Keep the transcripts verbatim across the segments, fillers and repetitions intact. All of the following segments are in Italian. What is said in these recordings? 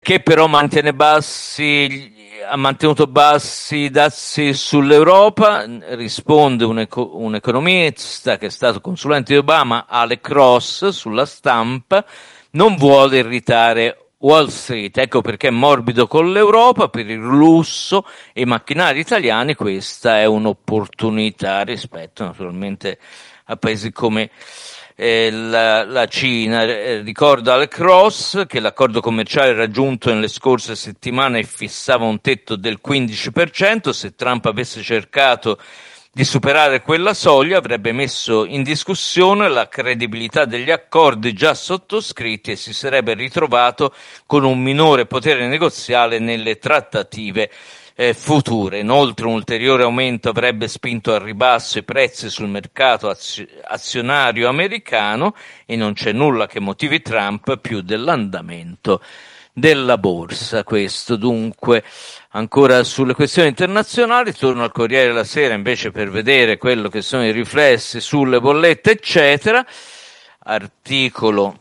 che però mantiene bassi, ha mantenuto bassi i dazi sull'Europa. Risponde un, eco, un economista che è stato consulente di Obama, Alec Ross, sulla Stampa: non vuole irritare Wall Street, ecco perché è morbido con l'Europa. Per il lusso e i macchinari italiani questa è un'opportunità rispetto naturalmente a paesi come eh, la, la Cina. Eh, ricorda Alec Ross che l'accordo commerciale raggiunto nelle scorse settimane fissava un tetto del quindici per cento. Se Trump avesse cercato di superare quella soglia avrebbe messo in discussione la credibilità degli accordi già sottoscritti e si sarebbe ritrovato con un minore potere negoziale nelle trattative eh, future. Inoltre un ulteriore aumento avrebbe spinto al ribasso i prezzi sul mercato azio- azionario americano e non c'è nulla che motivi Trump più dell'andamento della borsa. Questo dunque. Ancora sulle questioni internazionali, torno al Corriere della Sera invece per vedere quello che sono i riflessi sulle bollette eccetera. Articolo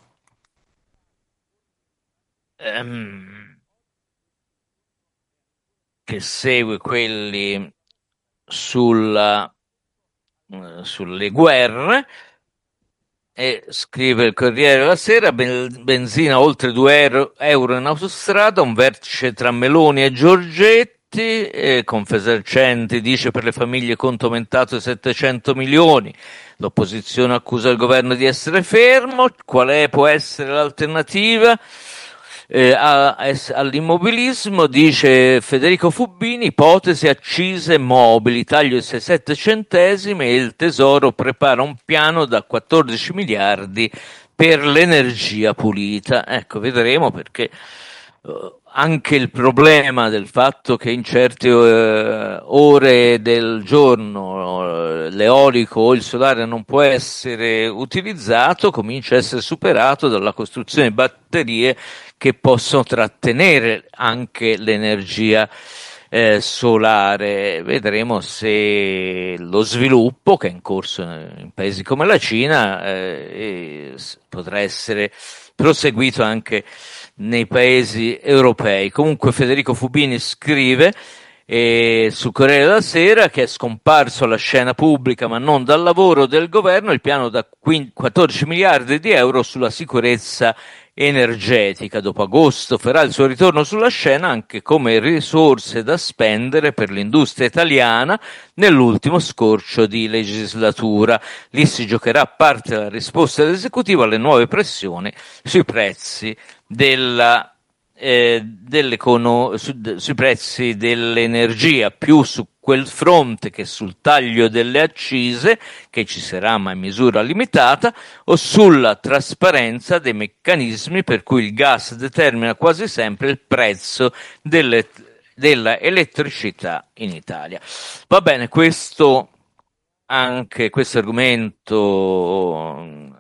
ehm, che segue quelli sulla, eh, sulle guerre. E scrive il Corriere della Sera: benzina oltre due euro in autostrada, un vertice tra Meloni e Giorgetti, e Confesercenti dice per le famiglie conto aumentato di settecento milioni, l'opposizione accusa il governo di essere fermo, qual è, può essere l'alternativa eh, a, a, all'immobilismo, dice Federico Fubini, ipotesi accise mobili, taglio di sei virgola sette centesimi e il Tesoro prepara un piano da quattordici miliardi per l'energia pulita. Ecco, vedremo, perché uh, anche il problema del fatto che in certe uh, ore del giorno uh, l'eolico o il solare non può essere utilizzato comincia a essere superato dalla costruzione di batterie che possono trattenere anche l'energia eh, solare. Vedremo se lo sviluppo che è in corso in paesi come la Cina eh, potrà essere proseguito anche nei paesi europei. Comunque Federico Fubini scrive eh, sul Corriere della Sera che è scomparso alla scena pubblica ma non dal lavoro del governo il piano da quattordici miliardi di euro sulla sicurezza energetica. Dopo agosto farà il suo ritorno sulla scena anche come risorse da spendere per l'industria italiana nell'ultimo scorcio di legislatura. Lì si giocherà parte della risposta dell'esecutivo alle nuove pressioni sui prezzi della eh, dell'econo- su, sui prezzi dell'energia, più su quel fronte che sul taglio delle accise, che ci sarà ma in misura limitata, o sulla trasparenza dei meccanismi per cui il gas determina quasi sempre il prezzo delle, della elettricità in Italia. Va bene, questo anche questo argomento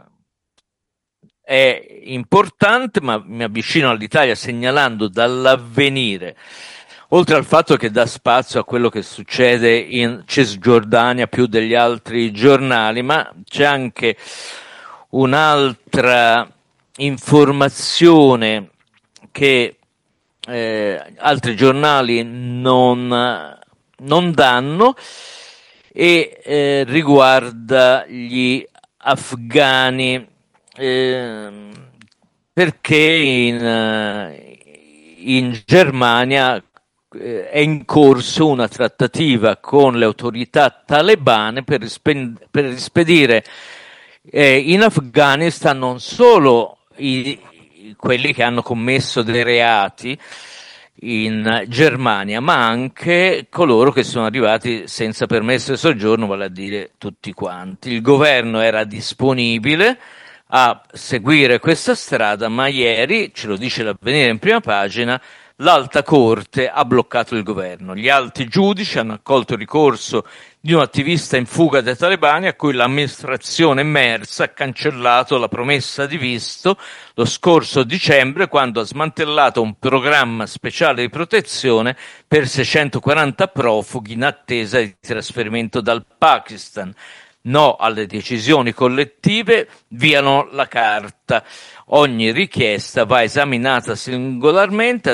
è importante, ma mi avvicino all'Italia segnalando dall'Avvenire, oltre al fatto che dà spazio a quello che succede in Cisgiordania più degli altri giornali, ma c'è anche un'altra informazione che eh, altri giornali non, non danno e eh, riguarda gli afghani. Eh, perché in, in Germania eh, è in corso una trattativa con le autorità talebane per, rispe- per rispedire eh, in Afghanistan non solo i, quelli che hanno commesso dei reati in Germania, ma anche coloro che sono arrivati senza permesso di soggiorno, vale a dire tutti quanti. Il governo era disponibile a seguire questa strada, ma ieri, ce lo dice l'Avvenire in prima pagina, l'Alta Corte ha bloccato il governo. Gli alti giudici hanno accolto il ricorso di un attivista in fuga dai talebani a cui l'amministrazione emersa ha cancellato la promessa di visto lo scorso dicembre, quando ha smantellato un programma speciale di protezione per seicentoquaranta profughi in attesa di trasferimento dal Pakistan. No alle decisioni collettive, viano la carta. Ogni richiesta va esaminata singolarmente